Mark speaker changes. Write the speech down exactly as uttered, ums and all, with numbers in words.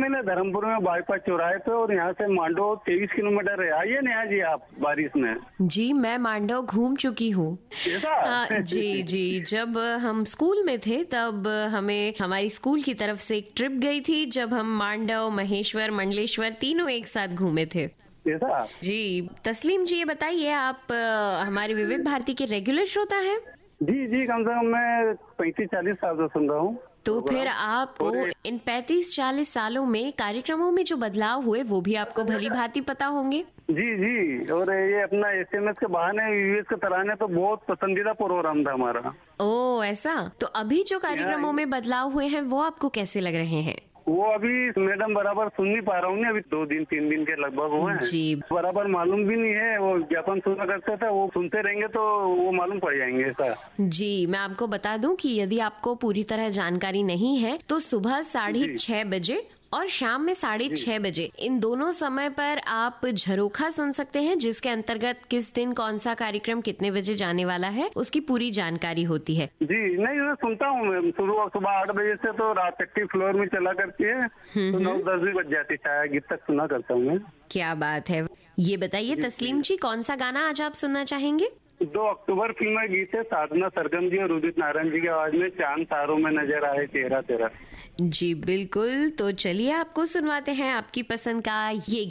Speaker 1: मिले धर्मपुर में बाईपास चौराहे पे, और यहाँ से मांडो तेईस किलोमीटर है। आइए नेहा जी आप बारिश में।
Speaker 2: जी मैं मांडव घूम चुकी हूँ। हाँ जी जी, जब हम स्कूल में थे तब हमें हमारी स्कूल की तरफ से एक ट्रिप गई थी, जब हम मांडव, महेश्वर, मंडलेश्वर तीनों एक साथ घूमे थे।
Speaker 1: ऐसा?
Speaker 2: जी तस्लीम जी, ये बताइए आप अ, हमारे विविध भारती के रेगुलर श्रोता हैं?
Speaker 1: जी जी, कम से कम मैं पैंतीस चालीस साल से सुन रहा हूँ।
Speaker 2: तो फिर आपको इन पैंतीस चालीस सालों में कार्यक्रमों में जो बदलाव हुए वो भी आपको भली भांति पता होंगे।
Speaker 1: जी जी, और ये अपना एसएमएस के बहाने यूएस के तराने तो बहुत पसंदीदा प्रोग्राम था हमारा।
Speaker 2: ओ ऐसा, तो अभी जो कार्यक्रमों में बदलाव हुए हैं वो आपको कैसे लग रहे हैं?
Speaker 1: वो अभी मैडम बराबर सुन नहीं पा रहा हूँ, अभी दो दिन तीन दिन के लगभग हुए हैं
Speaker 2: जी,
Speaker 1: बराबर मालूम भी नहीं है। वो ज्ञापन सुना करते थे, वो सुनते रहेंगे तो वो मालूम पड़ जाएंगे ऐसा।
Speaker 2: जी मैं आपको बता दूं कि यदि आपको पूरी तरह जानकारी नहीं है तो सुबह साढ़े छह बजे और शाम में साढ़े छह बजे इन दोनों समय पर आप झरोखा सुन सकते हैं, जिसके अंतर्गत किस दिन कौन सा कार्यक्रम कितने बजे जाने वाला है उसकी पूरी जानकारी होती है।
Speaker 1: जी नहीं, मैं सुनता हूँ मैम, सुबह सुबह आठ बजे से तो रात तक की फ्लोर में चला करती है, तो नौ दस भी बज जाती है, गीत तक सुना करता हूँ मैं।
Speaker 2: क्या बात है। ये बताइए तस्लीम जी, कौन सा गाना आज आप सुनना चाहेंगे?
Speaker 1: दो अक्टूबर फिल्म में गीत है, साधना सरगम जी और उदित नारायण जी की आवाज में, चांद तारों में नजर आए तेरा तेरा।
Speaker 2: जी बिल्कुल, तो चलिए आपको सुनवाते हैं आपकी पसंद का ये